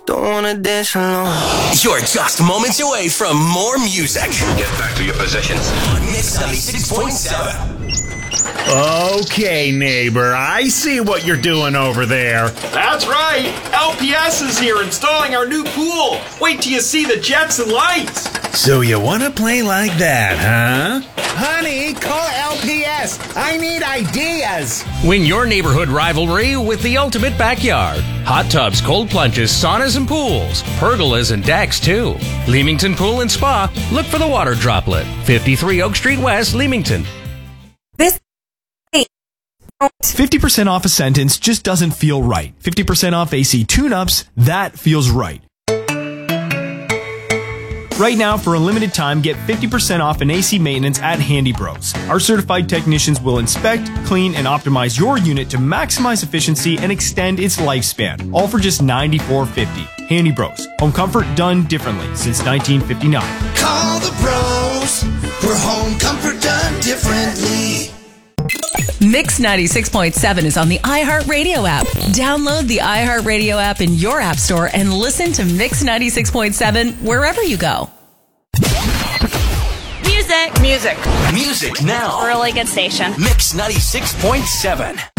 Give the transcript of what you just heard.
don't wanna dance alone. You're just moments away from more music. Get back to your positions. Mix 96.7. Okay, neighbor, I see what you're doing over there. That's right. LPS is here installing our new pool. Wait till you see the jets and lights. So you want to play like that, huh? Honey, call LPS. I need ideas. Win your neighborhood rivalry with the ultimate backyard. Hot tubs, cold plunges, saunas and pools. Pergolas and decks, too. Leamington Pool and Spa. Look for the water droplet. 53 Oak Street West, Leamington. 50% off a sentence just doesn't feel right. 50% off AC tune-ups, that feels right. Right now, for a limited time, get 50% off an AC maintenance at Handy Bros. Our certified technicians will inspect, clean, and optimize your unit to maximize efficiency and extend its lifespan, all for just $94.50. Handy Bros. Home comfort done differently since 1959. Call the pros for home comfort done differently. Mix 96.7 is on the iHeartRadio app. Download the iHeartRadio app in your app store and listen to Mix 96.7 wherever you go. Music. Music now. Really good station. Mix 96.7.